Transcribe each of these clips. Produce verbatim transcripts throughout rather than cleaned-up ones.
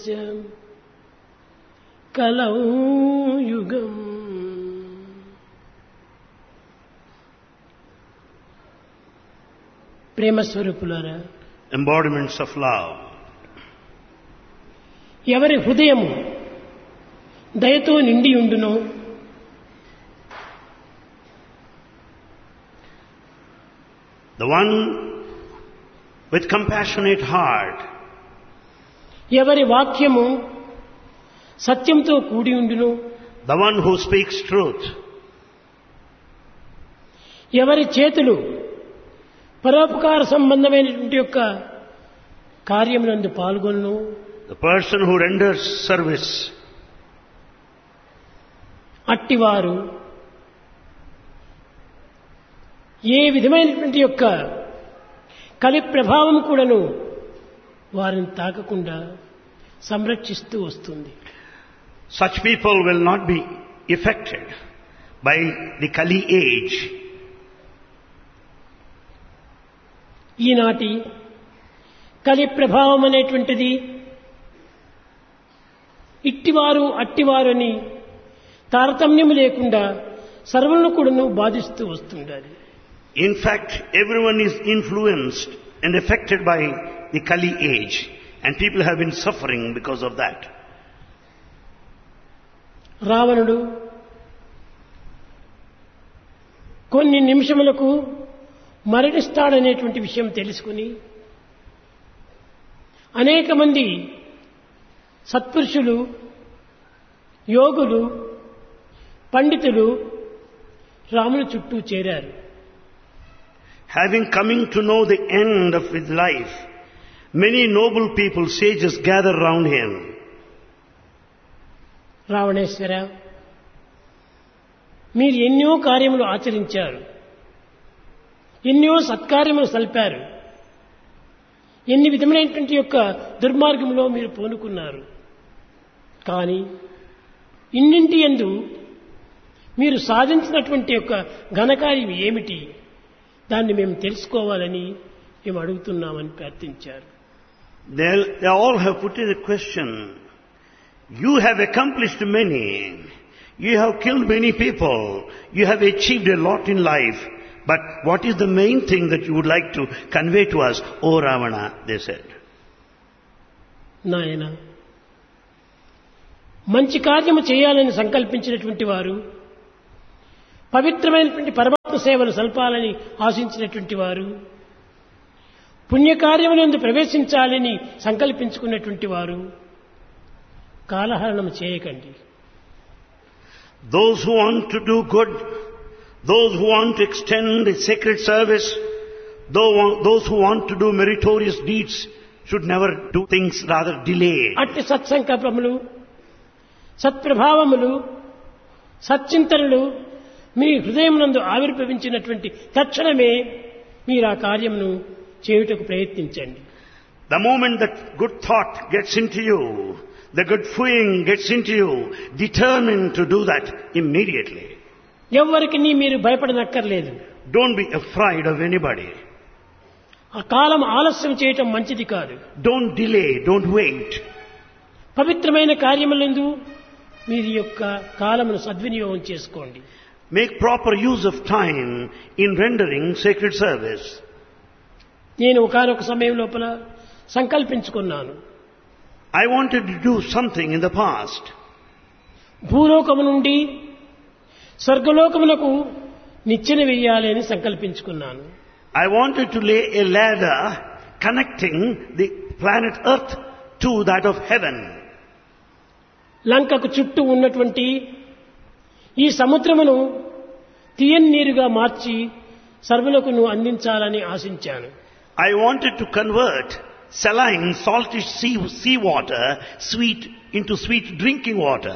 కలౌ యుగం ప్రేమ స్వరూపులారా, embodiments of love. ఎవరి హృదయము దయతో నిండి ఉండునో The one with compassionate heart, ఎవరి వాక్యము సత్యంతో కూడి ఉండును, the one who speaks truth, ఎవరి చేతులు పరోపకార సంబంధమైనటువంటి యొక్క కార్యమునందు పాల్గొను, the person who renders service, అట్టివారు ఏ విధమైనటువంటి యొక్క కలి ప్రభావం కూడాను వారిని తాకకుండా సంరక్షిస్తూ వస్తుంది. such people will not be affected by the Kali age. ఈనాటి కలి ప్రభావం అనేటువంటిది ఇట్టివారు అట్టివారు అని తారతమ్యం లేకుండా సర్వులను కూడాను బాధిస్తూ వస్తుండాలి. In fact, everyone is influenced and affected by the Kali age, and people have been suffering because of that. రావణుడు కొన్ని నిమిషములకు మరణిస్తాడనేటువంటి విషయం తెలుసుకుని అనేక మంది సత్పురుషులు, యోగులు, పండితులు రాముని చుట్టూ చేరారు. Having coming to know the end of his life, many noble people, sages, gather round him. రావణేశ్వర, మీరు ఎన్నో కార్యములు ఆచరించారు, ఎన్నో సత్కార్యములు సల్పారు, ఎన్ని విధమైనటువంటి యొక్క దుర్మార్గంలో మీరు పూనుకున్నారు. కానీ ఇన్నింటి యందు మీరు సాధించినటువంటి యొక్క ఘనకార్యం ఏమిటి, దాన్ని మేము తెలుసుకోవాలని మేము అడుగుతున్నామని ప్రార్థించారు. They, they all have put in a question. You have accomplished many. You have killed many people. You have achieved a lot in life. But what is the main thing that you would like to convey to us, O Ravana? They said. నాయన, మంచి కార్యము చేయాలని సంకల్పించినటువంటి వారు, పవిత్రమైనటువంటి పరమాత్మ సేవలు సల్పాలని ఆశించినటువంటి వారు, పుణ్యకార్యములందు ప్రవేశించాలని సంకల్పించుకున్నటువంటి వారు కాలహరణం చేయకండి. Those who want to do good, those who want to extend a sacred service, those who want to do meritorious deeds should never do things, rather delay. అట్టి సత్సంకల్పములు, సత్ప్రభావములు, సచ్చింతనలు మీ హృదయమునందు ఆవిర్భవించినటువంటి తక్షణమే మీరు ఆ కార్యమును చేయుటకు ప్రయత్నించండి. The moment that good thought gets into you, the good feeling gets into you, determine to do that immediately. ఎవరికి మీరు భయపడనక్కర్లేదు. Don't be afraid of anybody. ఆ కాలం ఆలస్యం చేయటం మంచిది కాదు. Don't delay, don't wait. పవిత్రమైన కార్యములందు మీరు యొక్క కాలమును సద్వినియోగం చేసుకోండి. Make proper use of time in rendering sacred service. నేను ఒకానొక సమయం లోపల సంకల్పించుకున్నాను. I wanted to do something in the past. భూలోకము నుండి స్వర్గలోకమునకు నిచ్చెన వేయాలి అని సంకల్పించుకున్నాను. I wanted to lay a ladder connecting the planet Earth to that of heaven. లంకకు చుట్టూ ఉన్నటువంటి ఈ సముద్రమును తీయని నీరుగా మార్చి సర్వులకును అందించాలని ఆశించాను. I wanted to convert saline, saltish sea, sea water, sweet, into sweet drinking water.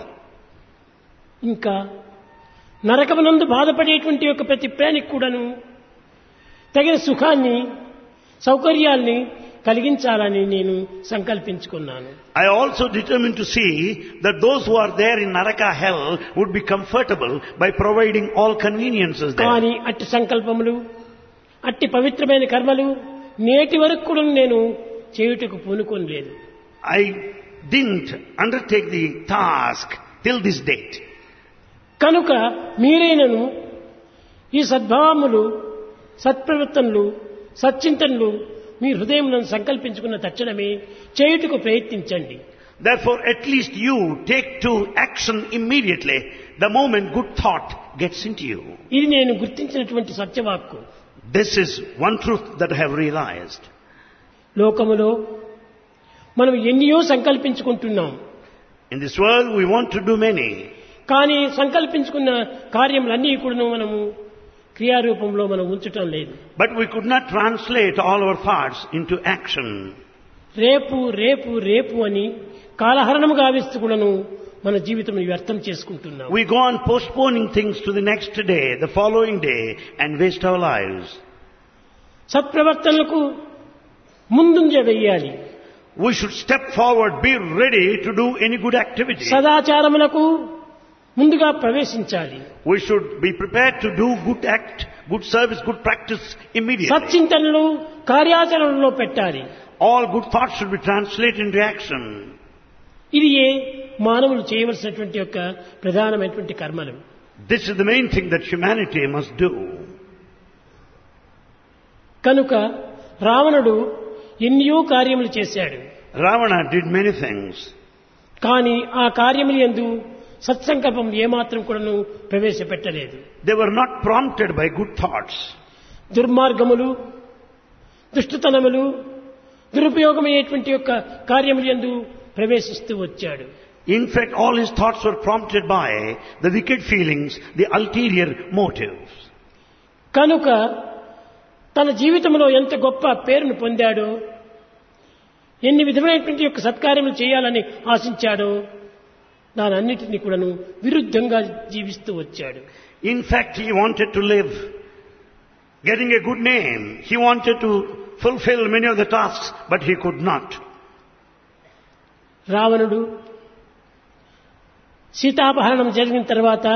ఇంకా నరకమునందు బాధపడేటువంటి యొక్క ప్రతి ప్రాణికి కూడాను తగిన సుఖాన్ని, సౌకర్యాల్ని కలిగించాలని నేను సంకల్పించుకున్నాను. I also determined to see that those who are there in Naraka hell would be comfortable by providing all conveniences there. కానీ అట్టి సంకల్పములు, అట్టి పవిత్రమైన కర్మలు నేటి వరకు కూడా నేను చేయుటకు పూనుకోలేదు. I didn't undertake the task till this date. కనుక మీరైనను ఈ సద్భావములు, సత్ప్రవర్తనలు, సచ్చింతనలు మీ హృదయంలో సంకల్పించుకున్న తక్షణమే చేయుటకు ప్రయత్నించండి. Therefore, at least you take to action immediately the moment good thought gets into you. ఇది నేను గుర్తించినటువంటి సత్యవాక్కు. This is one truth that I have realized. లోకములో మనం ఎన్నో సంకల్పించుకుంటున్నాం. In this world we want to do many. కానీ సంకల్పించుకున్న కార్యములన్నీ కూడా మనము క్రియారూపంలో మనం ఉంచటం లేదు. But we could not translate all our thoughts into action. రేపు రేపు రేపు అని కాలహరణము గావిస్తూ కూడాను మన జీవితం వ్యర్థం చేసుకుంటున్నాం. We go on postponing things to the next day, the following day, and waste our lives. సత్ప్రవర్తనలకు ముందుంజ వెయ్యాలి. We should step forward, be ready to do any good activity. సదాచారములకు ముందుగా ప్రవేశించాలి. We should be prepared to do good act, good service, good practice immediately. సచ్చింతనలు కార్యాచరణలో పెట్టాలి. All good thoughts should be translated into action. ఇది ఏ మానవులు చేయవలసినటువంటి యొక్క ప్రధానమైనటువంటి కర్మలు. This is the main thing that humanity must do. కనుక రావణుడు ఎన్నో కార్యములు చేశాడు. Ravana did many things. కానీ ఆ కార్యములు యందు సత్సంకల్పం ఏమాత్రం కూడాను ప్రవేశపెట్టలేదు. They were not prompted by good thoughts. దుర్మార్గములు, దుష్టతనములు, దురుపయోగమైనటువంటి యొక్క కార్యములు యందు ప్రవేశిస్తూ వచ్చాడు. In fact, all his thoughts were prompted by the wicked feelings, the ulterior motives. కనుక తన జీవితంలో ఎంత గొప్ప పేరును పొందాడో, ఎన్ని విధమైనటువంటి యొక్క సత్కార్యములు చేయాలని ఆశించాడో దానన్నిటినీ కూడాను విరుద్ధంగా జీవిస్తూ వచ్చాడు. In fact, he wanted to live, getting a good name. He wanted to fulfill many of the tasks, but he could not. రావణుడు సీతాపహరణం జరిగిన తర్వాత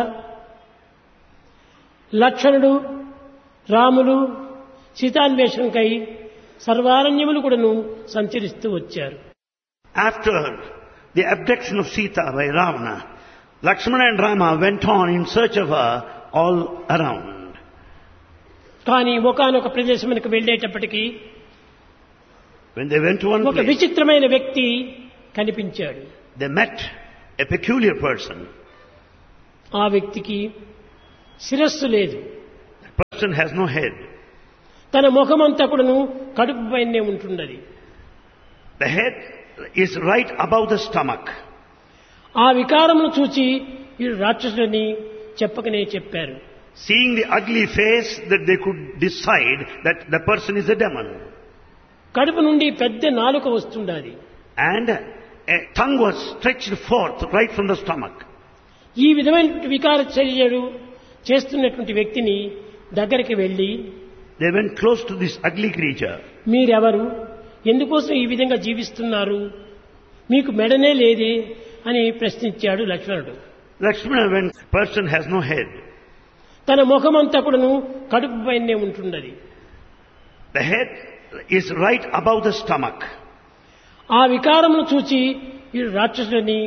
లక్ష్మణుడు, రాములు సీతాన్వేషణకై సర్వారణ్యములు కూడాను సంచరిస్తూ వచ్చారు. After the abduction of Sita by Ravana, Lakshmana and Rama went on in search of her all around. కానీ ఒకానొక ప్రదేశమునకు వెళ్ళేటప్పటికీ When they went to one ఒక place, విచిత్రమైన వ్యక్తి కనిపించాడు. they met a peculiar person. ఆ వ్యక్తికి శిరస్సు లేదు. That person has no head. తన ముఖమంతా కూడాను కడుపు పైనే ఉంటున్నది. The head is right above the stomach. ఆ వికారమును చూచి ఈ రాక్షసుని చెప్పకనే చెప్పారు. Seeing the ugly face, that they could decide that the person is a demon. కడుపు నుండి పెద్ద నాలుక వస్తుండాలి. And a tongue was stretched forth right from the stomach. ఈ విధమైన వికార చర్యలు చేస్తున్నటువంటి వ్యక్తిని దగ్గరికి వెళ్ళి, They went close to this ugly creature. మీరెవరు, ఎందుకోసం ఈ విధంగా జీవిస్తున్నారు, మీకు మెడనే లేదే అని ప్రశ్నించాడు లక్ష్మణుడు. Lakshmana, when person has no head, తన ముఖమంతా కూడాను కడుపు పైనే ఉంటున్నది. the head is right above the stomach. ఆ వికారమును చూచి ఈ రాక్షసుని